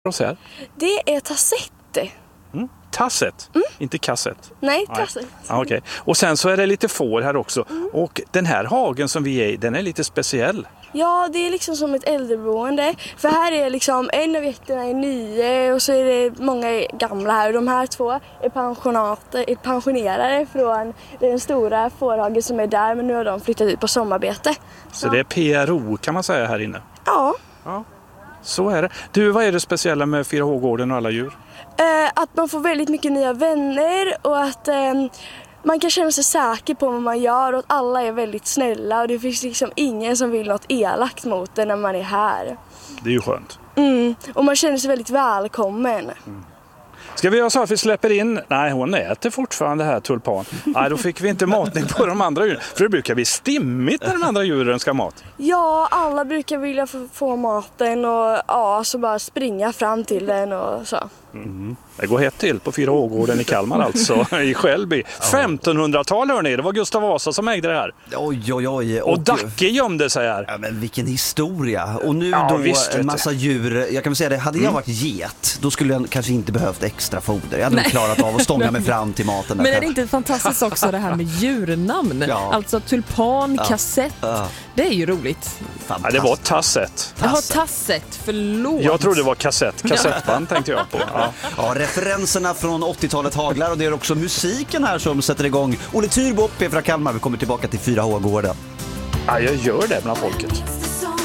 oss här? Det är tassett. Tasset, inte kassett. Nej, tassett. Ja, okej. Och sen så är det lite får här också. Och den här hagen som vi är i, den är lite speciell. Ja, det är liksom som ett äldreboende. För här är liksom en av getterna är 9 och så är det många gamla här. Och de här 2 är pensionerade från den stora fårhagen som är där. Men nu har de flyttat ut på sommarbete. Så det är PRO kan man säga här inne. Ja. Så är det. Du, vad är det speciella med 4H-gården och alla djur? Att man får väldigt mycket nya vänner och att man kan känna sig säker på vad man gör och att alla är väldigt snälla och det finns liksom ingen som vill något elakt mot en när man är här. Det är ju skönt. Och man känner sig väldigt välkommen. Ska vi göra så att vi släpper in... Nej, hon äter fortfarande här, tulpan. Nej, då fick vi inte matning på de andra djuren. För det brukar bli stimmigt när de andra djuren ska ha mat. Ja, alla brukar vilja få maten och så bara springa fram till den och så. Det går hett till på 4H-gården i Kalmar alltså, i Skälby. 1500-tal hörni, det var Gustav Vasa som ägde det här. Oj. Och Dacke gömde sig här. Ja, men vilken historia. Och nu då visst, en massa djur. Jag kan väl säga det, hade jag varit get, då skulle jag kanske inte behövt extra foder. Jag hade nog klarat av att stånga mig fram till maten. Men är det inte fantastiskt också det här med djurnamn? Ja. Alltså tulpan, kassett. Det är ju roligt. Ja, det var tasset. Jaha, tasset, förlåt. Jag trodde det var kassettband tänkte jag på. Ja, referenserna från 80-talet haglar och det är också musiken här som sätter igång. Olle Tyrbop är från Kalmar, vi kommer tillbaka till 4H-gården. Ja, jag gör det bland folket.